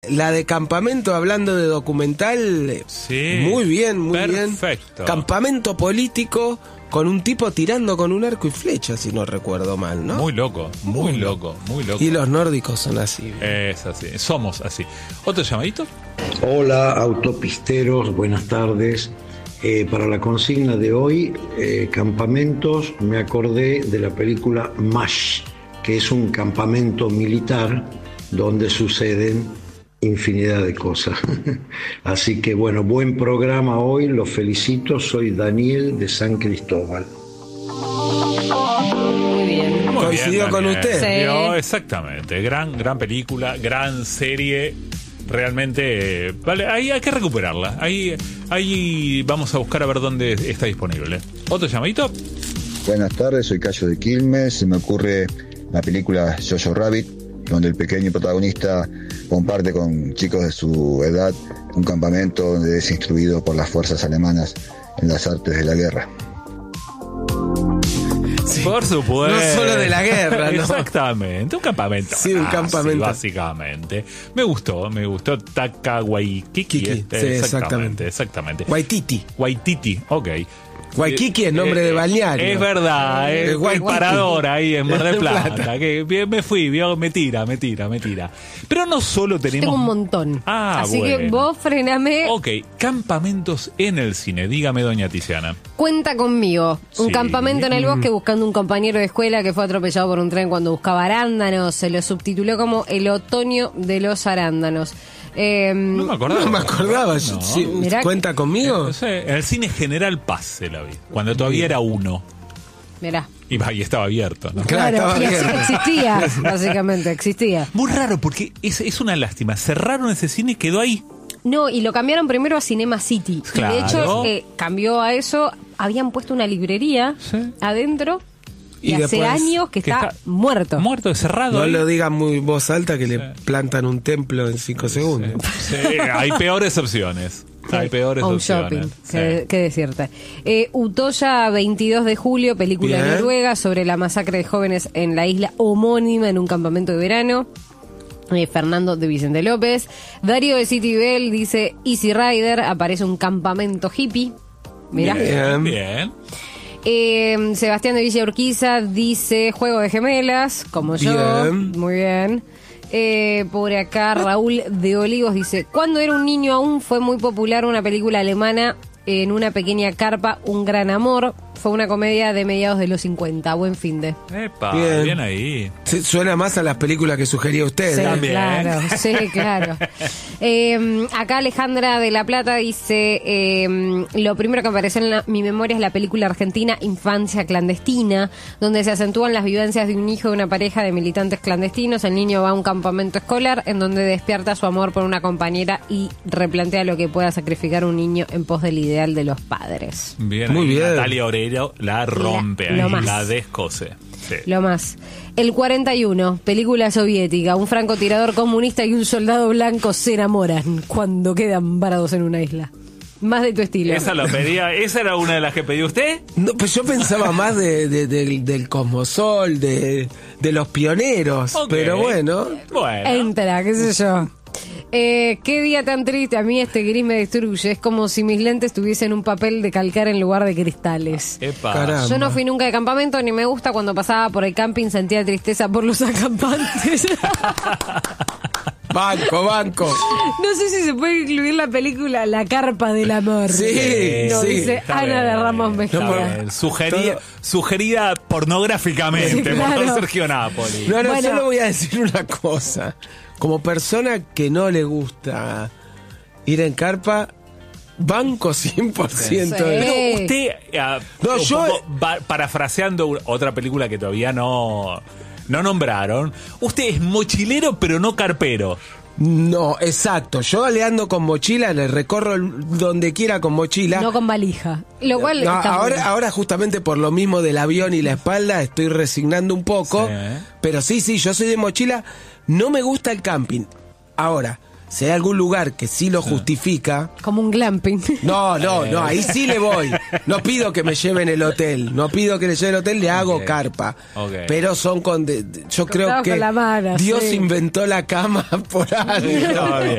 la de Campamento, hablando de documental, Sí, muy bien, muy perfecto. bien. Campamento político con un tipo tirando con un arco y flecha, si no recuerdo mal, ¿no? Muy loco, muy loco, muy loco. Y los nórdicos son así. Es así, somos así. ¿Otro llamadito? Hola autopisteros, buenas tardes. Para la consigna de hoy, campamentos, me acordé de la película MASH, que es un campamento militar donde suceden infinidad de cosas. Así que bueno, buen programa hoy, los felicito, soy Daniel de San Cristóbal. Muy bien. Muy Coincidió bien, con Daniel. usted. Sí. Yo, exactamente, gran película, gran serie. Realmente, vale, ahí hay que recuperarla. Ahí vamos a buscar a ver dónde está disponible. ¿Otro llamadito? Buenas tardes, soy Cayo de Quilmes. Se me ocurre la película Jojo Rabbit, donde el pequeño protagonista comparte con chicos de su edad un campamento donde es instruido por las fuerzas alemanas en las artes de la guerra. Sí. Por supuesto. No solo de la guerra, ¿no? Exactamente, un campamento. Sí, un campamento. Básicamente. Me gustó. Taka Waikiki. Sí, exactamente. Waititi, ok. Waikiki es nombre de balneario. Es verdad, es el parador ahí en Mar del Plata. Que bien me fui, me tira. Pero no solo tenemos... Tengo un montón. Así bueno. que vos frename. Ok, campamentos en el cine. Dígame, doña Tiziana. Cuenta conmigo. Un Sí. campamento en el bosque buscando un compañero de escuela que fue atropellado por un tren cuando buscaba arándanos. Se lo subtituló como El otoño de los arándanos. No me acordaba. No. Sí, Mirá ¿cuenta conmigo? No sé, en el cine General Paz se la vi. Cuando todavía era uno. Mirá. Y estaba abierto, ¿no? Claro, estaba y así abierto. existía, básicamente, existía. Muy raro, porque es una lástima. Cerraron ese cine y quedó ahí. No, y lo cambiaron primero a Cinema City. Claro. Y de hecho, cambió a eso. Habían puesto una librería adentro y hace después años que está muerto. Muerto, cerrado. No ahí. lo digan muy voz alta que le plantan un templo en 5 segundos. Sí, hay peores opciones. Hay peores Home opciones. shopping, Sí. qué decirte. Utoya, 22 de julio, película Bien. noruega sobre la masacre de jóvenes en la isla homónima en un campamento de verano. Fernando de Vicente López. Darío de City Bell dice Easy Rider, aparece un campamento hippie. Mirá. Bien. Sebastián de Villa Urquiza dice Juego de Gemelas, como yo. Bien. Muy bien. Por acá Raúl de Olivos dice, cuando era un niño aún fue muy popular una película alemana en una pequeña carpa, Un gran amor. Fue una comedia de mediados de los 50. Buen fin de. Epa, Bien. bien ahí. Sí, suena más a las películas que sugería usted. Sí, ¿eh? También. claro, sí, claro. Acá Alejandra de la Plata dice, lo primero que apareció en mi memoria es la película argentina Infancia clandestina, donde se acentúan las vivencias de un hijo de una pareja de militantes clandestinos. El niño va a un campamento escolar en donde despierta su amor por una compañera y replantea lo que pueda sacrificar un niño en pos del ideal de los padres. Bien. Muy ahí. bien. Natalia Oreiro la rompe Lo ahí, más. la descose. Sí. Lo más. El 41, película soviética. Un francotirador comunista y un soldado blanco se enamoran cuando quedan varados en una isla. Más de tu estilo. Esa lo pedía, esa era una de las que pedía usted. No, pues yo pensaba más del Cosmosol, de los pioneros, Ok. pero bueno. Bueno. Entra, qué sé yo. Qué día tan triste, a mí este gris me destruye. Es como si mis lentes tuviesen un papel de calcar en lugar de cristales. Epa. Caramba. Yo no fui nunca de campamento, ni me gusta. Cuando pasaba por el camping sentía tristeza por los acampantes. Banco. No sé si se puede incluir la película La carpa del amor. Sí, No, sí. dice Está Ana de bien, Ramos está Mejía. bien. Sugerida pornográficamente Sí, claro. por Sergio Napoli. No, Bueno. solo voy a decir una cosa. Como persona que no le gusta ir en carpa, banco 100%. Sí. Pero usted, No, un yo- poco parafraseando otra película que todavía no nombraron, usted es mochilero pero no carpero. No, exacto. Yo le ando con mochila, le recorro donde quiera con mochila. No con valija. Lo cual No, está muy bien. ahora justamente por lo mismo del avión y la espalda estoy resignando un poco. Sí. Pero sí, yo soy de mochila. No me gusta el camping. Ahora, si hay algún lugar que sí lo justifica... Como un glamping. No, ahí sí le voy. No pido que me lleven el hotel. No pido que le lleven el hotel, le hago Ok. carpa. Ok. Pero son yo creo Contados que con la mano, Dios sí. inventó la cama por algo. Está bien.